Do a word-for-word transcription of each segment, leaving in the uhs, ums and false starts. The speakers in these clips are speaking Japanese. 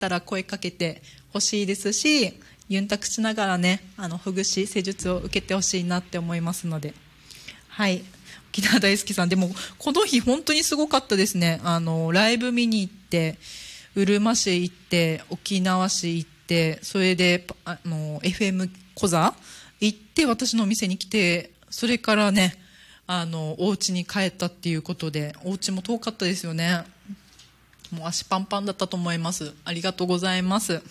たら声かけてほしいですし、ユンタクしながらね、あのほぐし施術を受けてほしいなって思いますので。はい、沖縄大好きさん、でもこの日本当にすごかったですね。あのライブ見に行って、うるま市行って、沖縄市行って、それであの エフエム 講座行って、私のお店に来て、それからね、あのお家に帰ったっていうことで、お家も遠かったですよね。もう足パンパンだったと思います。ありがとうございます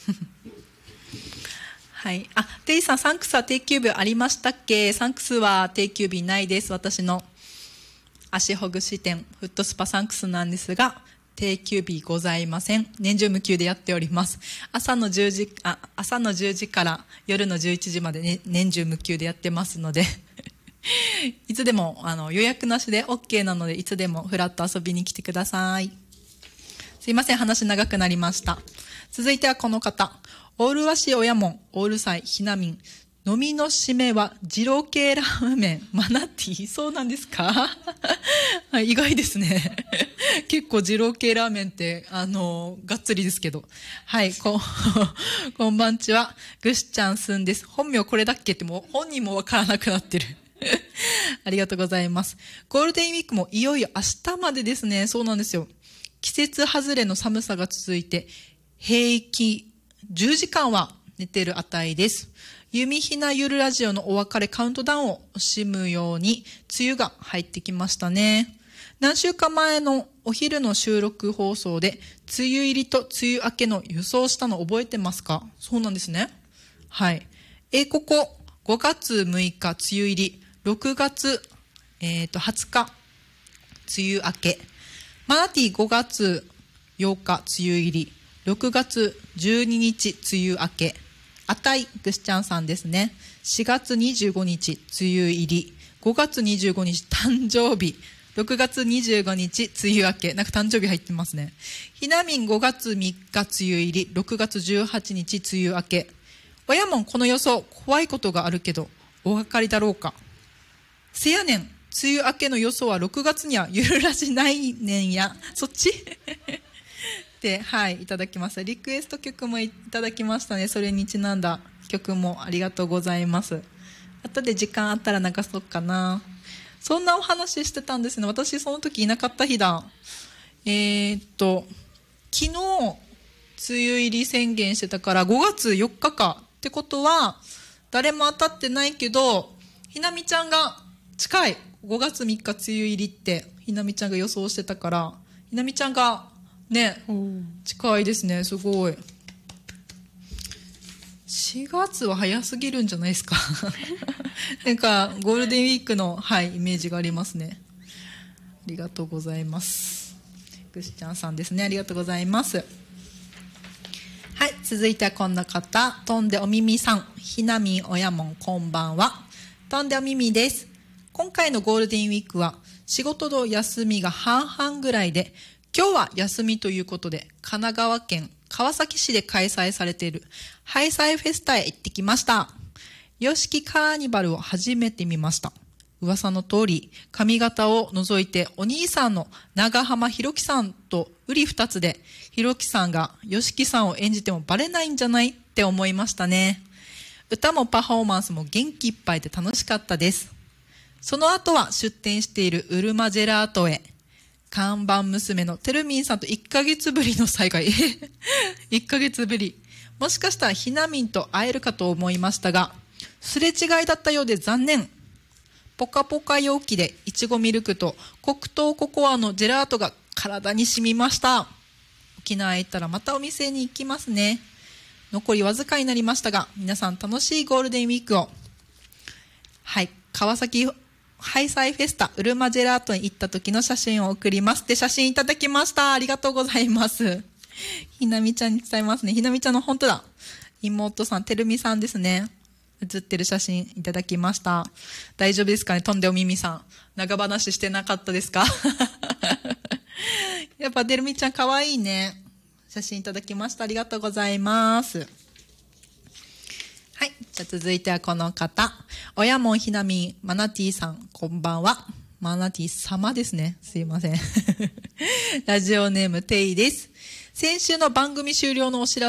はい、あ、テイさん、サンクスは定休日ありましたっけ？サンクスは定休日ないです。私の足ほぐし店、フットスパサンクスなんですが、定休日ございません。年中無休でやっております。朝のじゅうじ、あ、朝のじゅうじから夜のじゅういちじまで、ね、年中無休でやってますので、いつでもあの予約なしで OK なので、いつでもフラッと遊びに来てください。すいません、話長くなりました。続いてはこの方。オール和紙親門、オール祭、ひなみん。飲みの締めは二郎系ラーメン、マナティー。そうなんですかはい、意外ですね。結構二郎系ラーメンって、あの、がっつりですけど。はい、こ、こんばんちは。ぐしちゃんすんです。本名これだっけってもう本人もわからなくなってる。ありがとうございます。ゴールデンウィークもいよいよ明日までですね。そうなんですよ。季節外れの寒さが続いて、平気じゅうじかんは寝てる値です。弓ひなゆるラジオのお別れカウントダウンを惜しむように、梅雨が入ってきましたね。何週間前のお昼の収録放送で、梅雨入りと梅雨明けの予想したの覚えてますか？そうなんですね。はい。えー、ここ、ごがつむいか梅雨入り、ろくがつ、えーと、はつか梅雨明け、マナティごがつようか梅雨入り、ろくがつじゅうににち梅雨明け、あたいぐしちゃんさんですね。しがつにじゅうごにち梅雨入り、ごがつにじゅうごにち誕生日、ろくがつにじゅうごにち梅雨明け、なんか誕生日入ってますね。ひなみんごがつみっか梅雨入り、ろくがつじゅうはちにち梅雨明け。親もこの予想怖いことがあるけどお分かりだろうか。せやねん、梅雨明けの予想はろくがつにはゆるらしないねんや。そっちで、はい、いただきました。リクエスト曲もいただきましたね。それにちなんだ曲もありがとうございます。後で時間あったら流そうかな。そんなお話してたんですね。私その時いなかった日だ。えー、っと昨日梅雨入り宣言してたからごがつよっかかってことは誰も当たってないけど、ひなみちゃんが近い。ごがつみっか梅雨入りってひなみちゃんが予想してたから、ひなみちゃんがね、近いですね。すごい。しがつは早すぎるんじゃないですかなんかゴールデンウィークの、はい、イメージがありますね。ありがとうございます。ぐしちゃんさんですね。ありがとうございます。はい、続いてはこんな方。とんでお耳さん、ひなみんおやもん、こんばんは。とんでお耳です。今回のゴールデンウィークは仕事と休みが半々ぐらいで、今日は休みということで、神奈川県川崎市で開催されているハイサイフェスタへ行ってきました。ヨシキカーニバルを初めて見ました。噂の通り、髪型を除いてお兄さんの長浜ひろきさんとうり二つで、ひろきさんがヨシキさんを演じてもバレないんじゃないって思いましたね。歌もパフォーマンスも元気いっぱいで楽しかったです。その後は出店しているウルマジェラートへ。看板娘のてるみんさんといっかげつぶりの再会。いっかげつぶり。もしかしたらひなみんと会えるかと思いましたが、すれ違いだったようで残念。ポカポカ容器でいちごミルクと黒糖ココアのジェラートが体に染みました。沖縄へ行ったらまたお店に行きますね。残りわずかになりましたが、皆さん楽しいゴールデンウィークを。はい、川崎ハイサイフェスタウルマジェラートに行った時の写真を送りますって写真いただきました。ありがとうございます。ひなみちゃんに伝えますね。ひなみちゃんの本当だ。妹さん、てるみさんですね。写ってる写真いただきました。大丈夫ですかね、とんでお耳さん。長話してなかったですかやっぱてるみちゃんかわいいね。写真いただきました。ありがとうございます。はい。じゃあ続いてはこの方。親もんひなみん、マナティーさん、こんばんは。マナティー様ですね。すいません。ラジオネーム、テイです。 先週の番組終了のお知ら